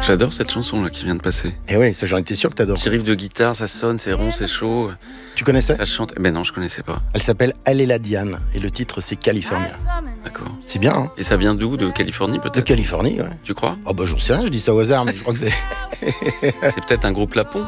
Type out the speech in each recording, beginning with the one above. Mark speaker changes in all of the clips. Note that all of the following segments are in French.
Speaker 1: J'adore cette chanson là qui vient de passer.
Speaker 2: Et ouais, ça j'en étais sûr que t'adores.
Speaker 1: Petit riff de guitare, ça sonne, c'est rond, c'est chaud.
Speaker 2: Tu connaissais?
Speaker 1: Ça chante. Mais non, je connaissais pas.
Speaker 2: Elle s'appelle Aléla Diane et le titre c'est California.
Speaker 1: D'accord.
Speaker 2: C'est bien, hein?
Speaker 1: Et ça vient d'où? De Californie
Speaker 2: De
Speaker 1: peut-être?
Speaker 2: Californie, ouais.
Speaker 1: Tu crois?
Speaker 2: Oh bah j'en sais rien, je dis ça au hasard, mais je crois que c'est...
Speaker 1: C'est peut-être un groupe Lapon.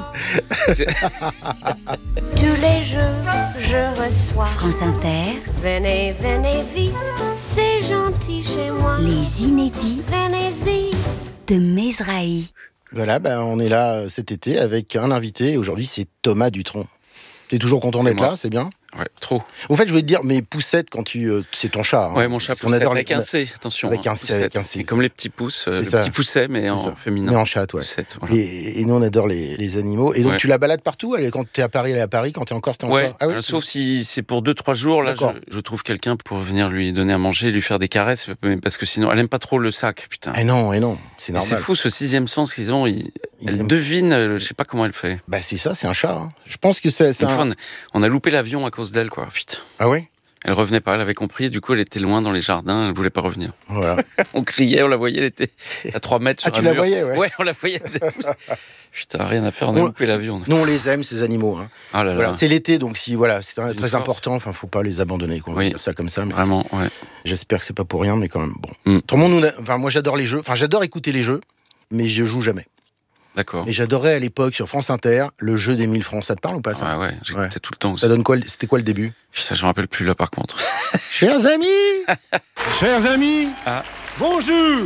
Speaker 3: Tous les jours, je reçois
Speaker 4: France Inter,
Speaker 3: venez, venez vite, c'est gentil chez moi.
Speaker 4: les inédits
Speaker 3: Venez-y.
Speaker 4: de Mesrahi.
Speaker 2: Voilà, bah, on est là cet été avec un invité. Aujourd'hui, c'est Thomas Dutronc. T'es toujours content
Speaker 1: C'est
Speaker 2: d'être
Speaker 1: moi.
Speaker 2: là, c'est bien?
Speaker 1: Ouais, trop.
Speaker 2: En fait, je voulais te dire, mais Poussette, quand tu... c'est ton chat. Hein,
Speaker 1: Ouais, mon chat
Speaker 2: parce qu'on
Speaker 1: poussette
Speaker 2: adore
Speaker 1: avec un C, attention.
Speaker 2: Avec un C,
Speaker 1: poussette.
Speaker 2: avec un C.
Speaker 1: C'est comme les petits pouces, le
Speaker 2: ça.
Speaker 1: petit pousset, mais
Speaker 2: C'est
Speaker 1: en
Speaker 2: ça.
Speaker 1: féminin.
Speaker 2: Mais en chat, ouais.
Speaker 1: Poussette, voilà.
Speaker 2: Et nous, on adore les animaux. Et donc,
Speaker 1: Ouais.
Speaker 2: tu la balades partout? Quand t'es à Paris, elle est à Paris. Quand t'es en Corse, t'es en
Speaker 1: Ouais,
Speaker 2: Corse? Ah oui,
Speaker 1: sauf si c'est pour 2-3 jours, là,
Speaker 2: D'accord.
Speaker 1: je trouve quelqu'un pour venir lui donner à manger, lui faire des caresses, parce que sinon, elle aime pas trop le sac, putain.
Speaker 2: Et non, c'est
Speaker 1: Et c'est
Speaker 2: normal.
Speaker 1: fou ce sixième sens qu'ils ont,
Speaker 2: Ils
Speaker 1: elle
Speaker 2: aiment-
Speaker 1: devine, je sais pas comment elle fait.
Speaker 2: Bah, c'est ça, c'est un chat. Hein. Je pense que c'est
Speaker 1: Une
Speaker 2: un...
Speaker 1: fois, on a loupé l'avion à cause d'elle, quoi. Putain.
Speaker 2: Ah oui?
Speaker 1: Elle revenait pas, elle avait compris, et du coup, elle était loin dans les jardins, elle voulait pas revenir.
Speaker 2: Voilà.
Speaker 1: On criait, on la voyait, elle était à 3 mètres sur
Speaker 2: Ah,
Speaker 1: un
Speaker 2: tu la
Speaker 1: mur.
Speaker 2: voyais, ouais.
Speaker 1: Ouais, on la voyait. Putain, rien à faire, on a
Speaker 2: Nous-
Speaker 1: loupé l'avion.
Speaker 2: Nous, on les aime, ces animaux. Hein.
Speaker 1: Ah là là,
Speaker 2: Voilà, c'est l'été, donc si voilà, c'est
Speaker 1: Une
Speaker 2: très
Speaker 1: force.
Speaker 2: important. Enfin, faut pas les abandonner. Quoi. On va
Speaker 1: Oui.
Speaker 2: dire ça comme ça. Mais
Speaker 1: vraiment, ouais.
Speaker 2: j'espère que c'est pas pour rien, mais quand même bon.
Speaker 1: Mm.
Speaker 2: Autrement, moi, j'adore les jeux. Enfin, j'adore écouter les jeux, mais je joue jamais.
Speaker 1: D'accord.
Speaker 2: Et j'adorais à l'époque sur France Inter le jeu des 1000 francs. Ça te parle ou pas ça?
Speaker 1: Ouais, j'écoutais
Speaker 2: Ouais.
Speaker 1: tout le temps aussi.
Speaker 2: Ça donne quoi? C'était quoi le début?
Speaker 1: Ça, je me rappelle plus là, par contre.
Speaker 2: Chers amis,
Speaker 5: Chers amis,
Speaker 1: Ah.
Speaker 5: bonjour.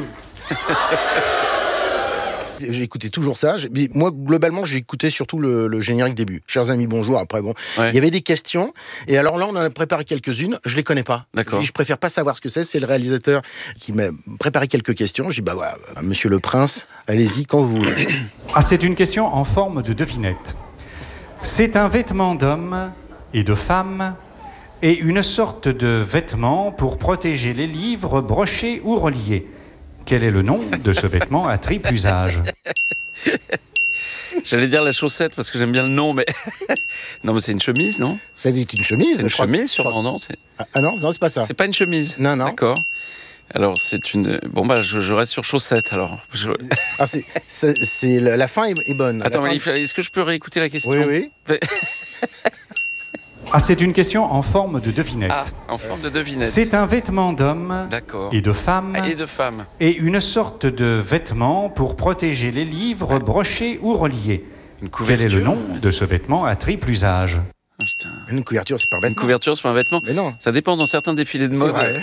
Speaker 2: j'ai écouté toujours ça. Mais moi, globalement, j'ai écouté surtout le générique début. Chers amis, bonjour. Après, bon,
Speaker 1: Ouais.
Speaker 2: il y avait des questions. Et alors là, on en a préparé quelques-unes. Je les connais pas.
Speaker 1: D'accord.
Speaker 2: Je préfère pas savoir ce que c'est. C'est le réalisateur qui m'a préparé quelques questions. Je dis, bah voilà, monsieur le prince, allez-y quand vous voulez.
Speaker 6: Ah, c'est une question en forme de devinette. C'est un vêtement d'homme et de femme et une sorte de vêtement pour protéger les livres brochés ou reliés. Quel est le nom de ce vêtement à triple usage?
Speaker 1: J'allais dire la chaussette parce que j'aime bien le nom, mais. Non, mais c'est une chemise, non?
Speaker 2: C'est une chemise.
Speaker 1: C'est une
Speaker 2: je crois.
Speaker 1: chemise, sûrement, non?
Speaker 2: Ah non, c'est pas ça.
Speaker 1: C'est pas une chemise.
Speaker 2: Non, non.
Speaker 1: D'accord. Alors, c'est une. Bon, bah, je reste sur chaussette alors.
Speaker 2: Ah, la fin est bonne. La
Speaker 1: Attends,
Speaker 2: fin-
Speaker 1: mais est-ce que je peux réécouter la question?
Speaker 2: Oui, oui.
Speaker 6: Ah, c'est une question en forme de devinette.
Speaker 1: Ah, en forme de devinette.
Speaker 6: C'est un vêtement d'homme
Speaker 1: D'accord.
Speaker 6: et de femme
Speaker 1: Et de femme.
Speaker 6: et une sorte de vêtement pour protéger les livres brochés ou reliés.
Speaker 1: Une
Speaker 6: Quel
Speaker 1: couverture.
Speaker 6: est le nom de ce vêtement à triple usage?
Speaker 1: Ah, putain.
Speaker 2: Une couverture, c'est pas
Speaker 1: Une
Speaker 2: vêtement.
Speaker 1: couverture, c'est pas un vêtement.
Speaker 2: Mais non.
Speaker 1: Ça dépend dans certains défilés de
Speaker 2: C'est
Speaker 1: mode.
Speaker 2: vrai.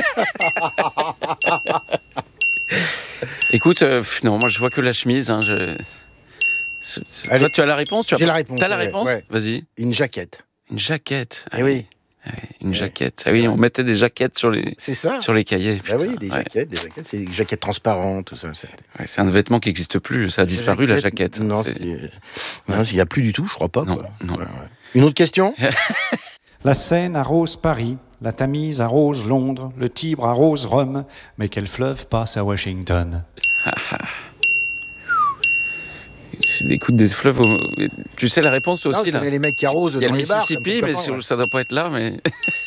Speaker 1: Écoute, non, moi je vois que la chemise. Hein,
Speaker 2: Allez.
Speaker 1: Toi, tu as la réponse?
Speaker 2: J'ai la réponse,
Speaker 1: T'as la
Speaker 2: ouais,
Speaker 1: réponse?
Speaker 2: ouais.
Speaker 1: Vas-y.
Speaker 2: Une jaquette.
Speaker 1: Une jaquette.
Speaker 2: Eh oui.
Speaker 1: Une jaquette. Ah oui, on mettait des jaquettes sur les
Speaker 2: C'est ça.
Speaker 1: cahiers.
Speaker 2: Ah oui,
Speaker 1: putain.
Speaker 2: des
Speaker 1: Ouais.
Speaker 2: jaquettes, c'est des jaquettes transparentes, tout ça.
Speaker 1: Ouais, c'est un vêtement qui n'existe plus. Ça a disparu, la jaquette.
Speaker 2: Non,
Speaker 1: C'est-
Speaker 2: il n'y a plus du tout, je crois pas.
Speaker 1: Non,
Speaker 2: quoi.
Speaker 1: non.
Speaker 2: Voilà, ouais. Une autre question?
Speaker 6: La Seine arrose Paris, la Tamise arrose Londres, le Tibre arrose Rome, mais quel fleuve passe à Washington?
Speaker 1: Écoute, des fleuves. Tu sais la réponse, toi
Speaker 2: Non,
Speaker 1: aussi,
Speaker 2: je
Speaker 1: là?
Speaker 2: connais les mecs qui arrosent
Speaker 1: Il y a
Speaker 2: dans
Speaker 1: le
Speaker 2: les bars.
Speaker 1: Mississippi,
Speaker 2: comme
Speaker 1: mais
Speaker 2: tes copains, ouais.
Speaker 1: ça doit pas être là, mais.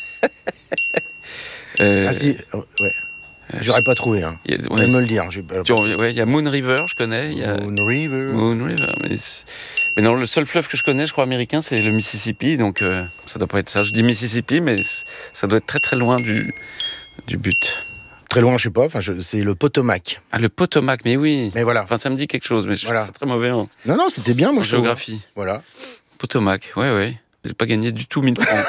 Speaker 2: Ah si, ouais. J'aurais pas trouvé. Hein.
Speaker 1: il y a-
Speaker 2: Tu
Speaker 1: ouais.
Speaker 2: viens de me le dire.
Speaker 1: Ouais, il y a Moon River, je connais. Il y a
Speaker 2: Moon River.
Speaker 1: Moon River, mais non, le seul fleuve que je connais, je crois américain, c'est le Mississippi, donc ça doit pas être ça. Je dis Mississippi, mais ça doit être très très loin du but.
Speaker 2: Très loin, je sais pas. Enfin, c'est le Potomac.
Speaker 1: Ah, le Potomac, mais oui.
Speaker 2: Mais voilà.
Speaker 1: Enfin, ça me dit quelque chose, mais je suis
Speaker 2: Voilà.
Speaker 1: très, très mauvais en
Speaker 2: Non, c'était bien, moi, je trouve.
Speaker 1: géographie.
Speaker 2: Voilà.
Speaker 1: Potomac, ouais. J'ai pas gagné du tout 1000 francs.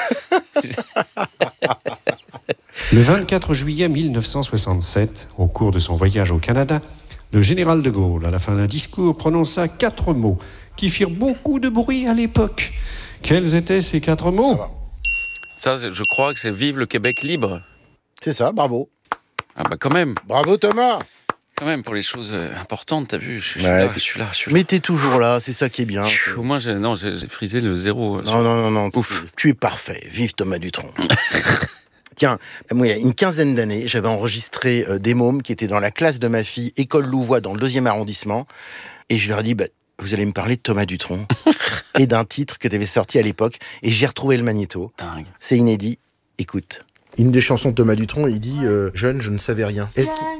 Speaker 7: Le 24 juillet 1967, au cours de son voyage au Canada, le général de Gaulle, à la fin d'un discours, prononça 4 mots qui firent beaucoup de bruit à l'époque. Quels étaient ces 4 mots?
Speaker 1: Ça, je crois que c'est Vive le Québec libre.
Speaker 2: C'est ça, bravo.
Speaker 1: Ah bah quand même,
Speaker 2: Bravo, Thomas.
Speaker 1: pour les choses importantes, t'as vu, je suis
Speaker 2: Ouais,
Speaker 1: là, je suis là.
Speaker 2: Mais t'es toujours là, c'est ça qui est bien.
Speaker 1: Au moins, j'ai frisé le zéro.
Speaker 2: Non.
Speaker 1: Ouf.
Speaker 2: Tu es parfait. Vive Thomas Dutronc. Tiens, moi, il y a une quinzaine d'années, j'avais enregistré des mômes qui étaient dans la classe de ma fille, école Louvois, dans le 2e arrondissement. Et je leur ai dit, vous allez me parler de Thomas Dutronc et d'un titre que tu avais sorti à l'époque. Et j'ai retrouvé le magnéto.
Speaker 1: Dingue.
Speaker 2: C'est inédit. Écoute. Une des chansons de Thomas Dutronc, il dit Jeune, je ne savais rien.
Speaker 3: Jeune, je ne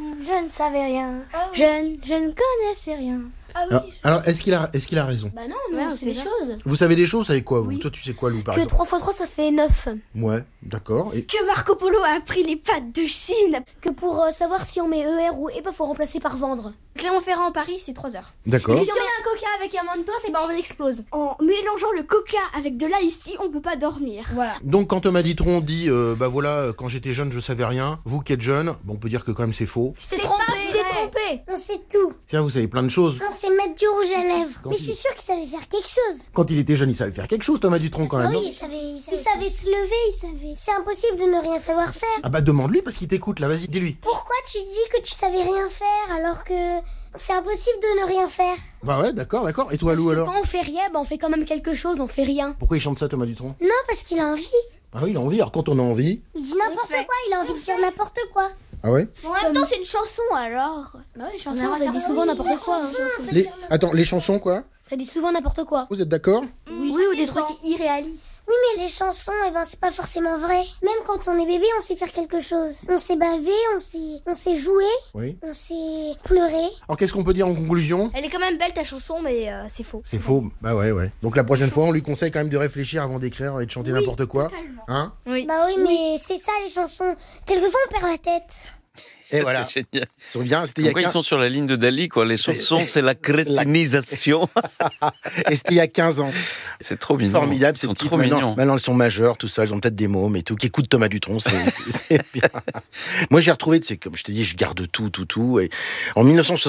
Speaker 8: ne savais rien. Je ne connaissais rien.
Speaker 2: Alors, est-ce qu'il a raison?
Speaker 8: Bah non, on sait des choses.
Speaker 2: Vous savez des choses, vous savez quoi, vous? Toi, tu sais quoi, Lou, par
Speaker 8: Que
Speaker 2: exemple?
Speaker 8: 3 x 3, ça fait 9.
Speaker 2: Ouais, d'accord. Et...
Speaker 8: Que Marco Polo a appris les pâtes de Chine. Que pour savoir si on met ER ou EPA, faut remplacer par vendre. Clermont-Ferrand, Paris, c'est 3 heures.
Speaker 2: D'accord.
Speaker 8: Et si on met un coca avec un Mentos, et ben on explose. En mélangeant le coca avec de l'ice tea, on peut pas dormir. Voilà.
Speaker 2: Donc, quand Thomas Dutronc dit, bah voilà, quand j'étais jeune, je savais rien, vous qui êtes jeune, bon, on peut dire que quand même c'est faux.
Speaker 8: Tu t'es trompé.
Speaker 3: On sait tout.
Speaker 2: Tiens, vous savez plein de choses.
Speaker 3: On sait mettre du rouge à lèvres.
Speaker 2: Quand
Speaker 3: Mais
Speaker 2: il-
Speaker 3: je suis sûre qu'il savait faire quelque chose.
Speaker 2: Quand il était jeune, il savait faire quelque chose, Thomas Dutronc, quand même.
Speaker 3: Ah
Speaker 2: non
Speaker 3: oui, il savait se lever, il savait. C'est impossible de ne rien savoir faire.
Speaker 2: Ah bah, demande-lui parce qu'il t'écoute, là, vas-y, dis-lui.
Speaker 3: Pourquoi tu dis que tu savais rien faire alors que c'est impossible de ne rien faire?
Speaker 2: Bah ouais, d'accord. Et toi, Lou, alors?
Speaker 8: Quand on fait rien, on fait quand même quelque chose, on fait rien.
Speaker 2: Pourquoi il chante ça, Thomas Dutronc?
Speaker 3: Non, parce qu'il a envie.
Speaker 2: Ah oui, il a envie. Alors, quand on a envie...
Speaker 3: Il dit n'importe quoi, il a envie de dire n'importe quoi.
Speaker 2: Ah ouais?
Speaker 8: En même temps, c'est une chanson alors. Bah oui, les chansons, ça dit souvent n'importe quoi.
Speaker 2: Attends, les chansons, quoi?
Speaker 8: Ça dit souvent n'importe quoi.
Speaker 2: Vous êtes d'accord?
Speaker 8: Oui, ou des trucs irréalistes.
Speaker 3: Oui, mais les chansons, c'est pas forcément vrai. Même quand on est bébé, on sait faire quelque chose. On sait baver, on sait jouer,
Speaker 2: Oui.
Speaker 3: on sait pleurer.
Speaker 2: Alors, qu'est-ce qu'on peut dire en conclusion?
Speaker 8: Elle est quand même belle ta chanson, mais c'est faux.
Speaker 2: C'est faux. Bah ouais. Donc, la prochaine fois, on lui conseille quand même de réfléchir avant d'écrire et de chanter n'importe quoi.
Speaker 8: totalement.
Speaker 2: Hein?
Speaker 8: Oui.
Speaker 3: Bah oui, mais c'est ça les chansons. Quelquefois, on perd la tête.
Speaker 2: Et voilà.
Speaker 1: C'est génial.
Speaker 2: Ils sont bien. C'était il y a
Speaker 1: Pourquoi ils
Speaker 2: 15...
Speaker 1: sont sur la ligne de Dali, quoi? Les chansons, c'est la crétinisation.
Speaker 2: Et c'était il y a 15 ans.
Speaker 1: C'est trop mignon.
Speaker 2: Formidable.
Speaker 1: Ils sont
Speaker 2: petites,
Speaker 1: trop
Speaker 2: maintenant,
Speaker 1: mignons.
Speaker 2: Maintenant, elles sont majeures, tout ça. Elles ont peut-être des mômes et tout. Qui écoutent Thomas Dutronc, c'est bien. Moi, j'ai retrouvé, comme je t'ai dit, je garde tout. Et en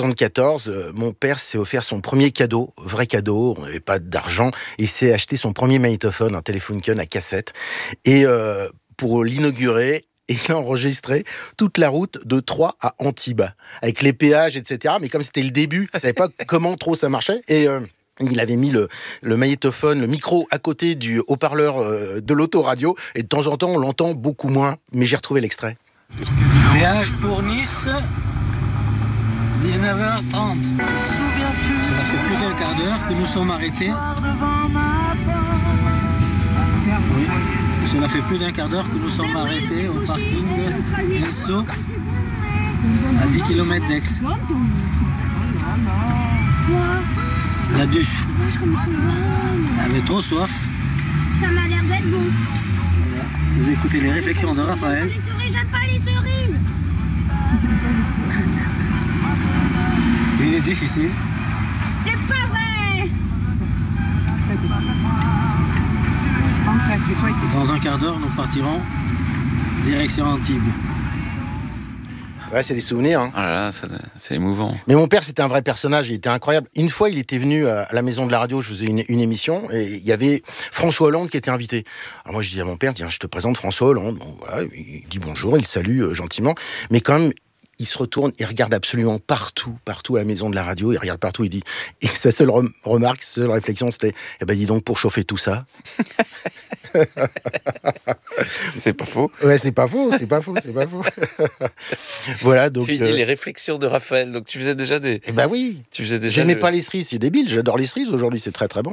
Speaker 2: 1974, mon père s'est offert son premier cadeau, vrai cadeau. On n'avait pas d'argent. Il s'est acheté son premier magnétophone, un Telefunken à cassette. Et pour l'inaugurer, il a enregistré toute la route de Troyes à Antibes, avec les péages, etc. Mais comme c'était le début, il ne savait pas comment trop ça marchait. Et il avait mis le magnétophone, le micro à côté du haut-parleur de l'autoradio. Et de temps en temps, on l'entend beaucoup moins. Mais j'ai retrouvé l'extrait.
Speaker 9: Péage pour Nice, 19h30. Cela fait plus d'un quart d'heure que nous sommes arrêtés. Oui. Cela fait plus d'un quart d'heure que nous sommes arrêtés au parking Nesso, à 10 km d'Aix. La douche. Elle avait trop soif.
Speaker 3: Ça m'a l'air d'être bon.
Speaker 9: Voilà. Vous écoutez les réflexions de Raphaël.
Speaker 3: Les cerises, j'aime pas les cerises.
Speaker 9: Il est difficile.
Speaker 3: C'est pas vrai.
Speaker 9: Dans un quart d'heure, nous partirons direction Antibes.
Speaker 2: Ouais, c'est des souvenirs. Hein.
Speaker 1: Oh là là, c'est émouvant.
Speaker 2: Mais mon père, c'était un vrai personnage, il était incroyable. Une fois, il était venu à la maison de la radio, je faisais une émission, et il y avait François Hollande qui était invité. Alors moi, je dis à mon père, tiens, je te présente François Hollande. Bon, voilà, il dit bonjour, il salue gentiment, mais quand même, il se retourne, il regarde absolument partout à la maison de la radio, il regarde partout, il dit, et sa seule remarque, sa seule réflexion, c'était, eh ben dis donc, pour chauffer tout ça.
Speaker 1: C'est pas faux.
Speaker 2: Ouais, c'est pas faux. Voilà, donc.
Speaker 1: Tu dis les réflexions de Raphaël, donc tu faisais déjà des.
Speaker 2: Eh ben oui.
Speaker 1: Tu faisais déjà.
Speaker 2: J'aimais pas les cerises, c'est débile, j'adore les cerises aujourd'hui, c'est très très bon.